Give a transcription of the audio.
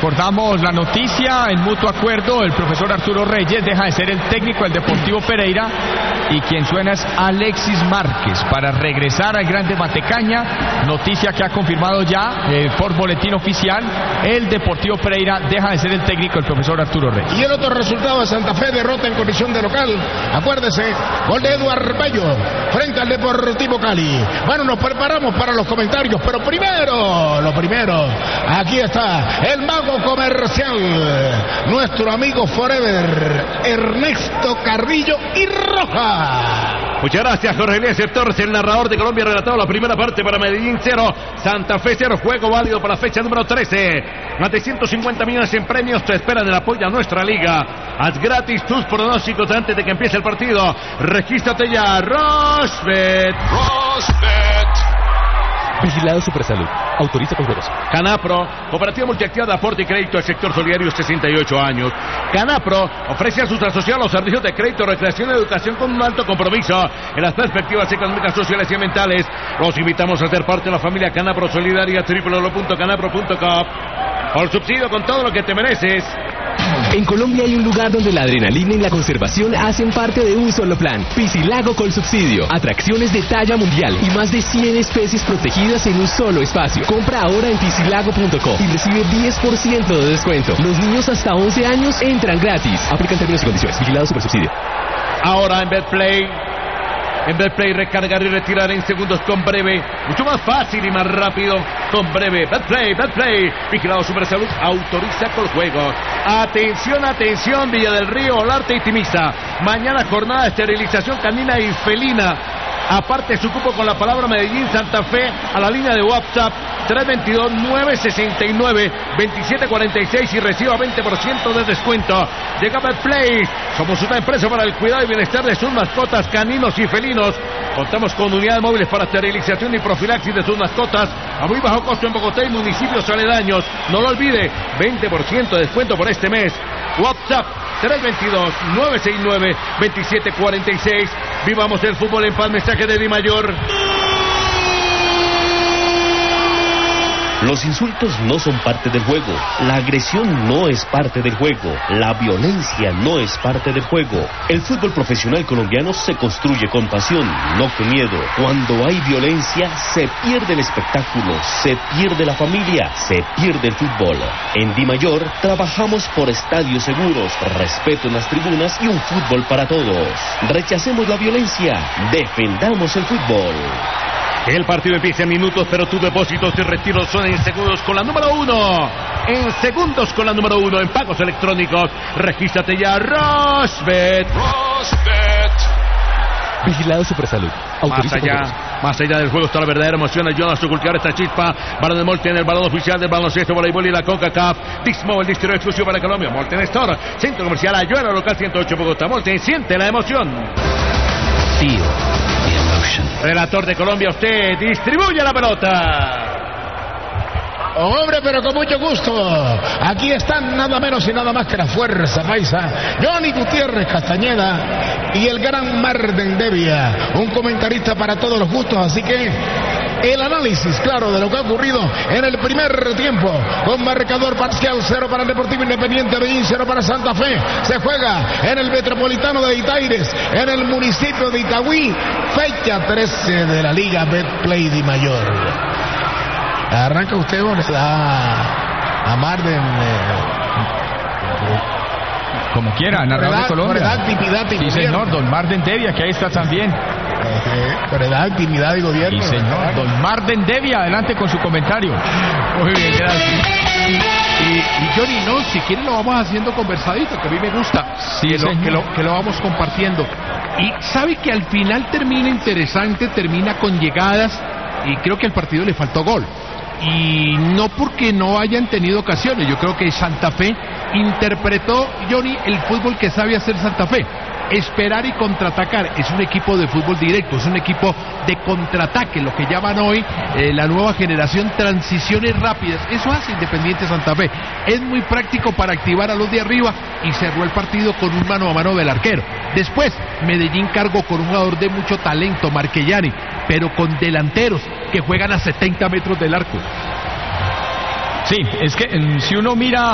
Recordamos la noticia, en mutuo acuerdo, el profesor Arturo Reyes deja de ser el técnico del Deportivo Pereira y quien suena es Alexis Márquez para regresar al Grande Matecaña, noticia que ha confirmado ya por boletín oficial, el Deportivo Pereira deja de ser el técnico del profesor Arturo Reyes. Y el otro resultado de Santa Fe, derrota en condición de local, acuérdese, gol de Eduard Bello frente al Deportivo Cali. Bueno, nos preparamos para los comentarios, pero lo primero, aquí está el mago comercial, nuestro amigo Forever, Ernesto Carrillo y Roja. Muchas gracias, Jorge Eliezer Torres, el narrador de Colombia, relatado la primera parte para Medellín 0, Santa Fe 0, juego válido para la fecha número 13. Más de 150 millones en premios te esperan el apoyo a nuestra liga. Haz gratis tus pronósticos antes de que empiece el partido. Regístrate ya, Rosbet. Vigilado Supersalud. Autoriza con juegos. Canapro, cooperativa multiactiva de aporte y crédito al sector solidario, 68 años. Canapro ofrece a sus asociados los servicios de crédito, recreación y educación con un alto compromiso en las perspectivas económicas, sociales y ambientales. Los invitamos a ser parte de la familia Canapro Solidaria, www.canapro.com. Por subsidio con todo lo que te mereces. En Colombia hay un lugar donde la adrenalina y la conservación hacen parte de un solo plan. Piscilago Colsubsidio. Atracciones de talla mundial y más de 100 especies protegidas en un solo espacio. Compra ahora en piscilago.com y recibe 10% de descuento. Los niños hasta 11 años entran gratis. Aplican términos y condiciones. Vigilado Supersubsidio. Ahora en Betplay. En Betplay, recargar y retirar en segundos con Breve. Mucho más fácil y más rápido con Breve. Betplay. Vigilado Supersalud, autoriza con juegos. Atención, Villa del Río, Olarte y Timisa. Mañana jornada de esterilización canina y felina. Aparte su cupo con la palabra Medellín Santa Fe a la línea de WhatsApp 322-969-2746 y reciba 20% de descuento. Llega Betplay. Somos una empresa para el cuidado y bienestar de sus mascotas caninos y felinos. Contamos con unidades móviles para esterilización y profilaxis de sus mascotas a muy bajo costo en Bogotá y municipios aledaños. No lo olvide, 20% de descuento por este mes. WhatsApp 322-969-2746. Vivamos el fútbol en paz. Mensaje de Di Mayor. Los insultos no son parte del juego, la agresión no es parte del juego, la violencia no es parte del juego. El fútbol profesional colombiano se construye con pasión, no con miedo. Cuando hay violencia, se pierde el espectáculo, se pierde la familia, se pierde el fútbol. En Di Mayor trabajamos por estadios seguros, respeto en las tribunas y un fútbol para todos. Rechacemos la violencia, defendamos el fútbol. El partido empieza en minutos, pero tus depósitos y retiros son en segundos con la número 1. En segundos con la número 1 en pagos electrónicos. Regístrate ya, Rosbet. Vigilado Supersalud. Más allá del juego está la verdadera emoción. Ayúdanos a cultivar esta chispa. Baron de Molten, el balón oficial del baloncesto, voleibol y la CONCACAF. Dixmo, el distribuidor exclusivo para Colombia. Molten Store, centro comercial Ayuela, local 108 Bogotá. Molten, siente la emoción. Relator de Colombia, usted distribuye la pelota. Hombre, pero con mucho gusto. Aquí están nada menos y nada más que la fuerza paisa, Johnny Gutiérrez Castañeda y el gran Marden Devia, un comentarista para todos los gustos, así que el análisis, claro, de lo que ha ocurrido en el primer tiempo, con marcador parcial 0 para el Deportivo Independiente Medellín, 0 para Santa Fe. Se juega en el Metropolitano de Itaires, en el municipio de Itagüí, fecha 13 de la Liga Betplay Di Mayor. Arranca usted o le da a Marden. Como quiera, narrador de Colombia. Sí, señor, don Marden Devia, que ahí está también. Edad, intimidad y gobierno. Sí, señor, don Marden Devia, adelante con su comentario. Muy bien, gracias. Y Johnny, no, si quiere lo vamos haciendo conversadito, que a mí me gusta. Sí, que lo vamos compartiendo. Y sabe que al final termina interesante, termina con llegadas, y creo que al partido le faltó gol. Y no porque no hayan tenido ocasiones, yo creo que Santa Fe interpretó, Johnny, el fútbol que sabe hacer Santa Fe. Esperar y contraatacar. Es un equipo de fútbol directo, es un equipo de contraataque, lo que llaman hoy la nueva generación, transiciones rápidas. Eso hace Independiente Santa Fe. Es muy práctico para activar a los de arriba y cerró el partido con un mano a mano del arquero. Después, Medellín cargó con un jugador de mucho talento, Marquellani, pero con delanteros que juegan a 70 metros del arco. Sí, es que si uno mira